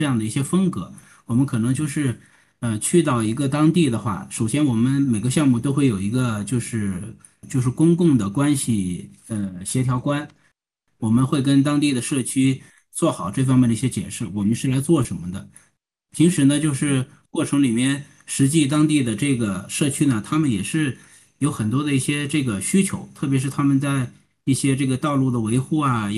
这样的一些风格。我们可能就是去到一个当地的话，首先我们每个项目都会有一个就是公共的关系协调官，我们会跟当地的社区做好这方面的一些解释，我们是来做什么的。平时呢，就是过程里面，实际当地的这个社区呢，他们也是有很多的一些这个需求，特别是他们在一些这个道路的维护啊。